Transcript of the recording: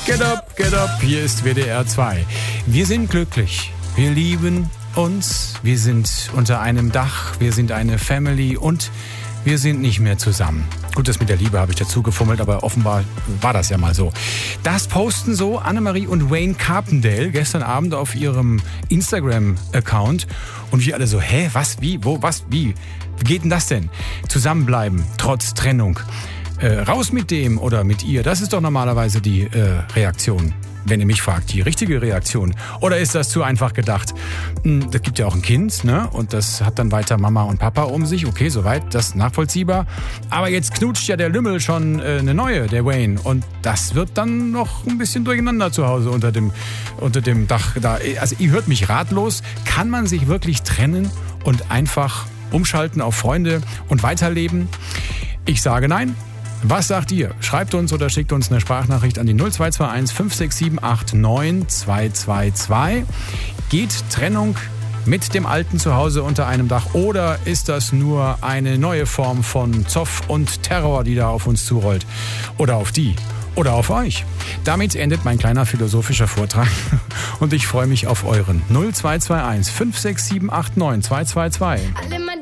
Get up, hier ist WDR 2. Wir sind glücklich, wir lieben uns, wir sind unter einem Dach, wir sind eine Family und wir sind nicht mehr zusammen. Gut, das mit der Liebe habe ich dazu gefummelt, aber offenbar war das ja mal so. Das posten so Annemarie und Wayne Carpendale gestern Abend auf ihrem Instagram-Account. Und wir alle so, hä, was, wie, wo, was, wie? Wie geht denn das denn? Zusammenbleiben, trotz Trennung. Raus mit dem oder mit ihr, das ist doch normalerweise die Reaktion. Wenn ihr mich fragt, die richtige Reaktion. Oder ist das zu einfach gedacht? Das gibt ja auch ein Kind, ne? Und das hat dann weiter Mama und Papa um sich. Okay, soweit, das ist nachvollziehbar. Aber jetzt knutscht ja der Lümmel schon eine neue, der Wayne. Und das wird dann noch ein bisschen durcheinander zu Hause unter dem Dach. Da. Also ihr hört mich ratlos. Kann man sich wirklich trennen und einfach umschalten auf Freunde und weiterleben? Ich sage nein. Was sagt ihr? Schreibt uns oder schickt uns eine Sprachnachricht an die 0221 567 89222. Geht Trennung mit dem alten Zuhause unter einem Dach oder ist das nur eine neue Form von Zoff und Terror, die da auf uns zurollt? Oder auf die? Oder auf euch? Damit endet mein kleiner philosophischer Vortrag und ich freue mich auf euren 0221 567 89222.